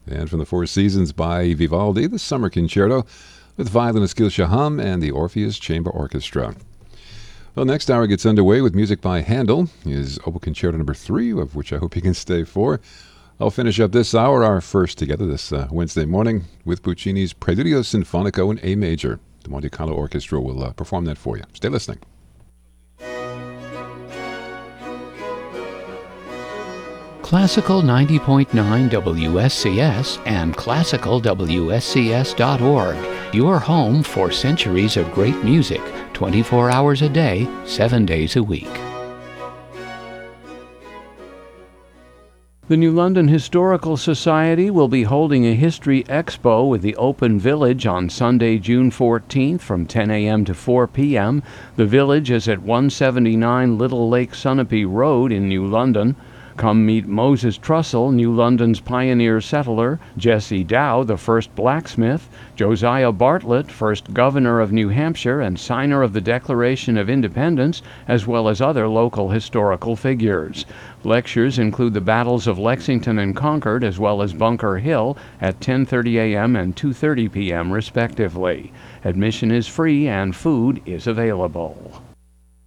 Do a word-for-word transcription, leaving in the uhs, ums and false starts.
And from the Four Seasons by Vivaldi, the Summer Concerto with violinist Gil Shaham and the Orpheus Chamber Orchestra. Well, next hour gets underway with music by Handel, his Oboe Concerto number three, of which I hope you can stay for. I'll finish up this hour, our first together this uh, Wednesday morning, with Puccini's Preludio Sinfonico in A major. The Monte Carlo Orchestra will uh, perform that for you. Stay listening. Classical ninety point nine W S C S and classical W S C S dot org. Your home for centuries of great music, twenty-four hours a day, seven days a week. The New London Historical Society will be holding a History Expo with the Open Village on Sunday, June fourteenth from ten a.m. to four p.m. The Village is at one seventy-nine Little Lake Sunapee Road in New London. Come meet Moses Trussell, New London's pioneer settler, Jesse Dow, the first blacksmith, Josiah Bartlett, first governor of New Hampshire and signer of the Declaration of Independence, as well as other local historical figures. Lectures include the battles of Lexington and Concord, as well as Bunker Hill, at ten thirty a.m. and two thirty p.m. respectively. Admission is free and food is available.